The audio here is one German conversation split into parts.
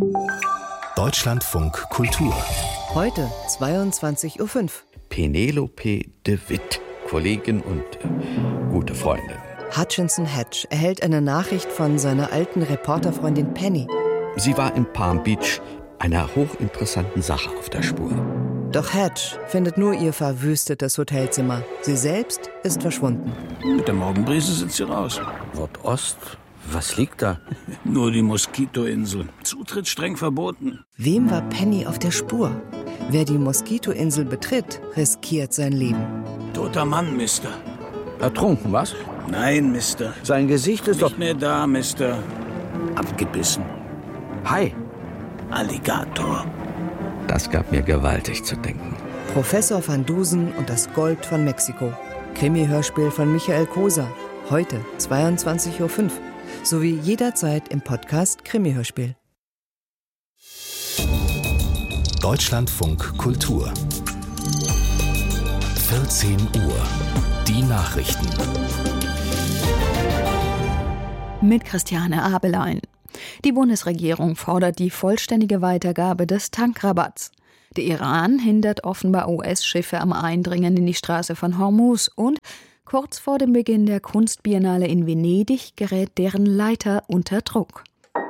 Deutschlandfunk Kultur. Heute 22.05 Uhr. Penelope de Witt, Kollegin und gute Freundin. Hutchinson Hedge erhält eine Nachricht von seiner alten Reporterfreundin Penny. Sie war in Palm Beach einer hochinteressanten Sache auf der Spur. Doch Hedge findet nur ihr verwüstetes Hotelzimmer. Sie selbst ist verschwunden. Mit der Morgenbrise sind sie raus. Nordost? Was liegt da? Nur die Moskitoinsel. Zutritt streng verboten. Wem war Penny auf der Spur? Wer die Moskitoinsel betritt, riskiert sein Leben. Toter Mann, Mister. Ertrunken, was? Nein, Mister. Sein Gesicht ist doch... Nicht mehr da, Mister. Abgebissen. Hai. Alligator. Das gab mir gewaltig zu denken. Professor van Dusen und das Gold von Mexiko. Krimi-Hörspiel von Michael Koser. Heute 22.05 Uhr. Sowie jederzeit im Podcast Krimi-Hörspiel. Deutschlandfunk Kultur. 14 Uhr. Die Nachrichten. Mit Christiane Abelein. Die Bundesregierung fordert die vollständige Weitergabe des Tankrabatts. Der Iran hindert offenbar US-Schiffe am Eindringen in die Straße von Hormuz und kurz vor dem Beginn der Kunstbiennale in Venedig gerät deren Leiter unter Druck.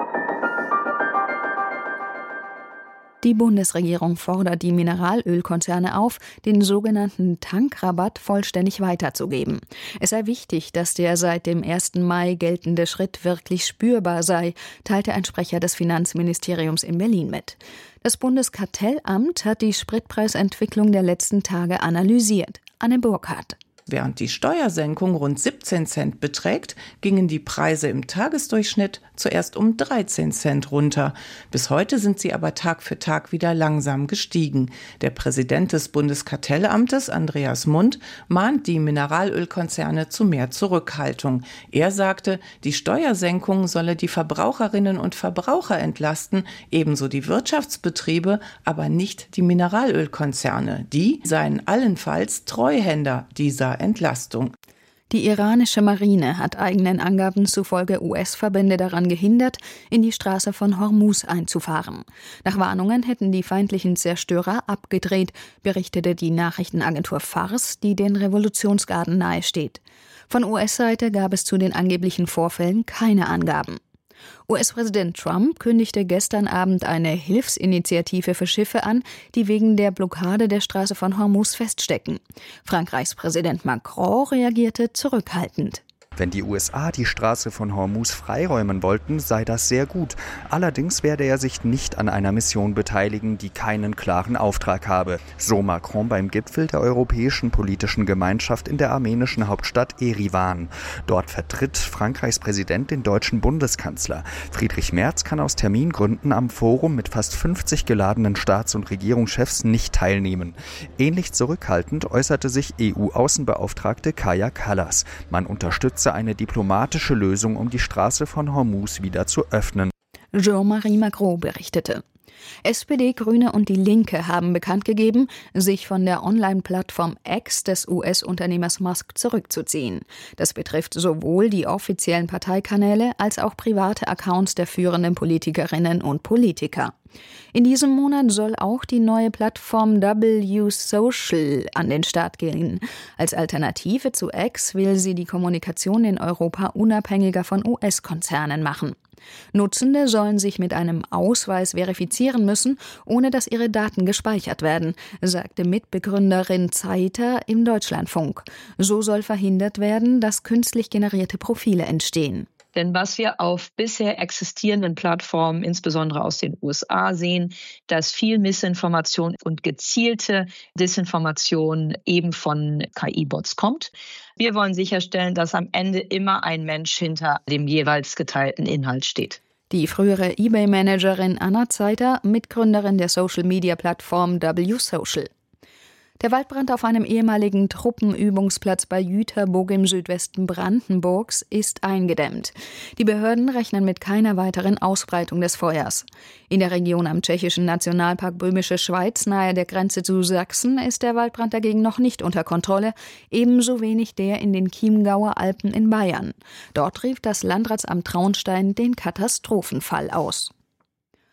Die Bundesregierung fordert die Mineralölkonzerne auf, den sogenannten Tankrabatt vollständig weiterzugeben. Es sei wichtig, dass der seit dem 1. Mai geltende Schritt wirklich spürbar sei, teilte ein Sprecher des Finanzministeriums in Berlin mit. Das Bundeskartellamt hat die Spritpreisentwicklung der letzten Tage analysiert. Anne Burkhardt. Während die Steuersenkung rund 17 Cent beträgt, gingen die Preise im Tagesdurchschnitt zuerst um 13 Cent runter. Bis heute sind sie aber Tag für Tag wieder langsam gestiegen. Der Präsident des Bundeskartellamtes, Andreas Mund, mahnt die Mineralölkonzerne zu mehr Zurückhaltung. Er sagte, die Steuersenkung solle die Verbraucherinnen und Verbraucher entlasten, ebenso die Wirtschaftsbetriebe, aber nicht die Mineralölkonzerne. Die seien allenfalls Treuhänder dieser Entlastung. Die iranische Marine hat eigenen Angaben zufolge US-Verbände daran gehindert, in die Straße von Hormuz einzufahren. Nach Warnungen hätten die feindlichen Zerstörer abgedreht, berichtete die Nachrichtenagentur Fars, die den Revolutionsgarden nahesteht. Von US-Seite gab es zu den angeblichen Vorfällen keine Angaben. US-Präsident Trump kündigte gestern Abend eine Hilfsinitiative für Schiffe an, die wegen der Blockade der Straße von Hormuz feststecken. Frankreichs Präsident Macron reagierte zurückhaltend. Wenn die USA die Straße von Hormuz freiräumen wollten, sei das sehr gut. Allerdings werde er sich nicht an einer Mission beteiligen, die keinen klaren Auftrag habe. So Macron beim Gipfel der Europäischen Politischen Gemeinschaft in der armenischen Hauptstadt Erivan. Dort vertritt Frankreichs Präsident den deutschen Bundeskanzler. Friedrich Merz kann aus Termingründen am Forum mit fast 50 geladenen Staats- und Regierungschefs nicht teilnehmen. Ähnlich zurückhaltend äußerte sich EU-Außenbeauftragte Kaja Kallas. Man unterstütze eine diplomatische Lösung, um die Straße von Hormuz wieder zu öffnen. Jean-Marie Magro berichtete. SPD, Grüne und die Linke haben bekannt gegeben, sich von der Online-Plattform X des US-Unternehmers Musk zurückzuziehen. Das betrifft sowohl die offiziellen Parteikanäle als auch private Accounts der führenden Politikerinnen und Politiker. In diesem Monat soll auch die neue Plattform W Social an den Start gehen. Als Alternative zu X will sie die Kommunikation in Europa unabhängiger von US-Konzernen machen. Nutzende sollen sich mit einem Ausweis verifizieren müssen, ohne dass ihre Daten gespeichert werden, sagte Mitbegründerin Zeiter im Deutschlandfunk. So soll verhindert werden, dass künstlich generierte Profile entstehen. Denn was wir auf bisher existierenden Plattformen, insbesondere aus den USA, sehen, dass viel Missinformation und gezielte Desinformation eben von KI-Bots kommt. Wir wollen sicherstellen, dass am Ende immer ein Mensch hinter dem jeweils geteilten Inhalt steht. Die frühere eBay-Managerin Anna Zeiter, Mitgründerin der Social-Media-Plattform W Social. Der Waldbrand auf einem ehemaligen Truppenübungsplatz bei Jüterburg im Südwesten Brandenburgs ist eingedämmt. Die Behörden rechnen mit keiner weiteren Ausbreitung des Feuers. In der Region am tschechischen Nationalpark Böhmische Schweiz nahe der Grenze zu Sachsen ist der Waldbrand dagegen noch nicht unter Kontrolle, ebenso wenig der in den Chiemgauer Alpen in Bayern. Dort rief das Landratsamt Traunstein den Katastrophenfall aus.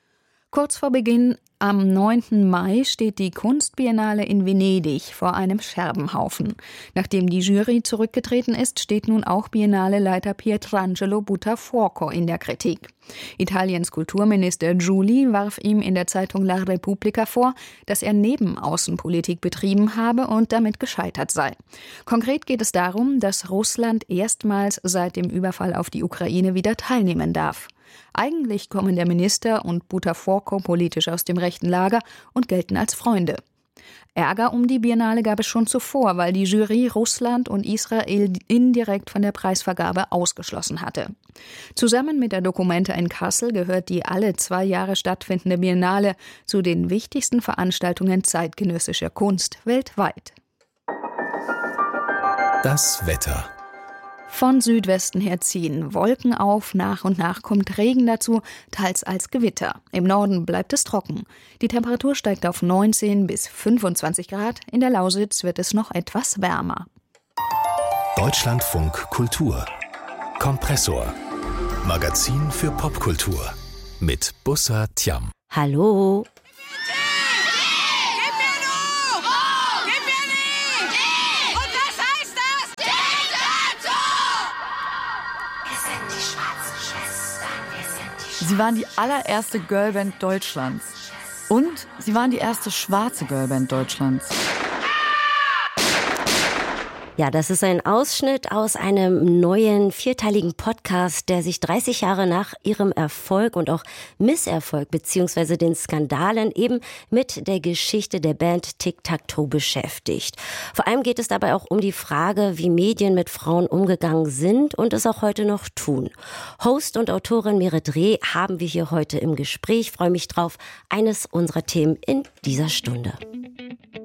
Kurz vor Beginn am 9. Mai steht die Kunstbiennale in Venedig vor einem Scherbenhaufen. Nachdem die Jury zurückgetreten ist, steht nun auch Biennale-Leiter Pietrangelo Buttafuoco in der Kritik. Italiens Kulturminister Giuli warf ihm in der Zeitung La Repubblica vor, dass er Nebenaußenpolitik betrieben habe und damit gescheitert sei. Konkret geht es darum, dass Russland erstmals seit dem Überfall auf die Ukraine wieder teilnehmen darf. Eigentlich kommen der Minister und Buttafuoco politisch aus dem rechten Lager und gelten als Freunde. Ärger um die Biennale gab es schon zuvor, weil die Jury Russland und Israel indirekt von der Preisvergabe ausgeschlossen hatte. Zusammen mit der Documenta in Kassel gehört die alle 2 Jahre stattfindende Biennale zu den wichtigsten Veranstaltungen zeitgenössischer Kunst weltweit. Das Wetter. Von Südwesten her ziehen Wolken auf, nach und nach kommt Regen dazu, teils als Gewitter. Im Norden bleibt es trocken. Die Temperatur steigt auf 19 bis 25 Grad. In der Lausitz wird es noch etwas wärmer. Deutschlandfunk Kultur. Kompressor. Magazin für Popkultur. Mit Bussa Tiam. Hallo. Sie waren die allererste Girlband Deutschlands. Und sie waren die erste schwarze Girlband Deutschlands. Ja, das ist ein Ausschnitt aus einem neuen 4-teiligen Podcast, der sich 30 Jahre nach ihrem Erfolg und auch Misserfolg bzw. den Skandalen eben mit der Geschichte der Band Tic-Tac-Toe beschäftigt. Vor allem geht es dabei auch um die Frage, wie Medien mit Frauen umgegangen sind und es auch heute noch tun. Host und Autorin Merit Reh haben wir hier heute im Gespräch. Ich freue mich drauf. Eines unserer Themen in dieser Stunde.